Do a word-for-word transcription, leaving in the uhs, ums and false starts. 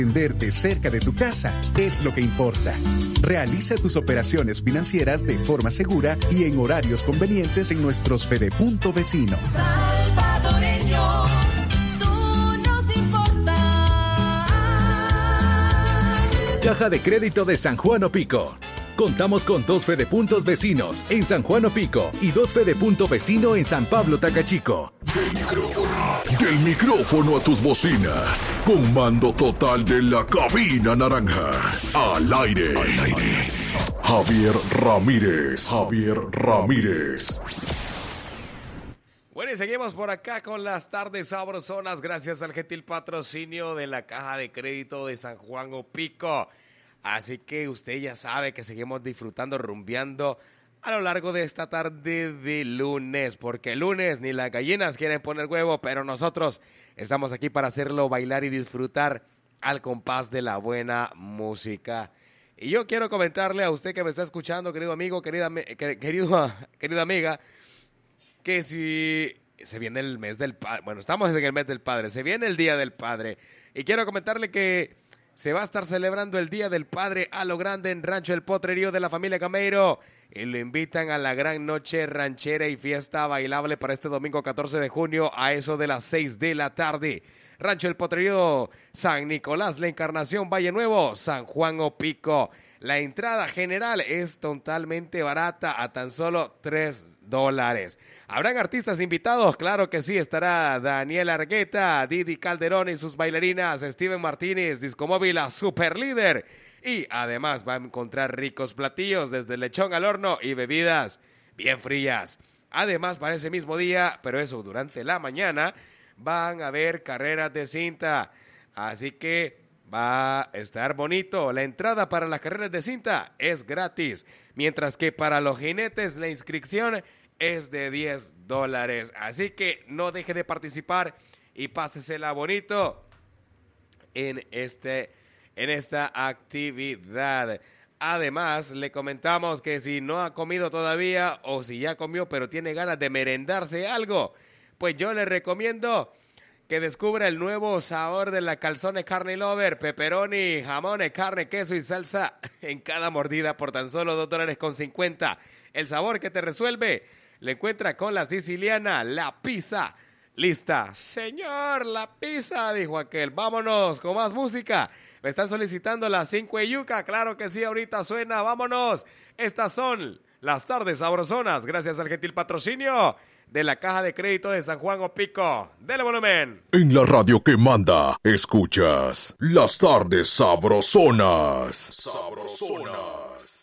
Atenderte cerca de tu casa es lo que importa. Realiza tus operaciones financieras de forma segura y en horarios convenientes en nuestros Fedepunto vecinos. Salvadoreño, tú nos importas. Caja de Crédito de San Juan Opico. Contamos con dos Fedepuntos vecinos en San Juan Opico y dos Fedepunto vecino en San Pablo Tacachico. Del micrófono, del micrófono a tus bocinas. Con mando total de la cabina naranja. Al aire. Al aire. Javier Ramírez. Javier Ramírez. Bueno, y seguimos por acá con las tardes sabrosonas gracias al gentil patrocinio de la Caja de Crédito de San Juan Opico. Así que usted ya sabe que seguimos disfrutando, rumbeando a lo largo de esta tarde de lunes, porque el lunes ni las gallinas quieren poner huevo, pero nosotros estamos aquí para hacerlo bailar y disfrutar al compás de la buena música. Y yo quiero comentarle a usted que me está escuchando, querido amigo, querida, querido, querida amiga, que si se viene el mes del padre, bueno, estamos en el mes del padre, se viene el Día del Padre, y quiero comentarle que se va a estar celebrando el Día del Padre a lo grande en Rancho El Potrerío de la familia Gameiro. Y lo invitan a la gran noche ranchera y fiesta bailable para este domingo catorce de junio a eso de las seis de la tarde. Rancho El Potrerío, San Nicolás, La Encarnación, Valle Nuevo, San Juan Opico. La entrada general es totalmente barata, a tan solo tres dólares. ¿Habrán artistas invitados? Claro que sí, estará Daniel Argueta, Didi Calderón y sus bailarinas, Steven Martínez, Discomóvil, a Super Líder. Y además va a encontrar ricos platillos desde lechón al horno y bebidas bien frías. Además, para ese mismo día, pero eso durante la mañana, van a haber carreras de cinta. Así que va a estar bonito. La entrada para las carreras de cinta es gratis, mientras que para los jinetes la inscripción es de diez dólares. Así que no deje de participar y pásesela bonito en, este, en esta actividad. Además, le comentamos que si no ha comido todavía o si ya comió pero tiene ganas de merendarse algo, pues yo le recomiendo que descubra el nuevo sabor de la Calzone Carne Lover, pepperoni, jamón, carne, queso y salsa en cada mordida por tan solo dos dólares con cincuenta. El sabor que te resuelve lo encuentra con la siciliana, la pizza. Lista. Señor, la pizza, dijo aquel. Vámonos con más música. Me están solicitando la cinco de yuca. Claro que sí, ahorita suena. Vámonos. Estas son las tardes sabrosonas, gracias al gentil patrocinio de la Caja de Crédito de San Juan Opico. ¡Dele volumen! En la radio que manda, escuchas las tardes sabrosonas. Sabrosonas.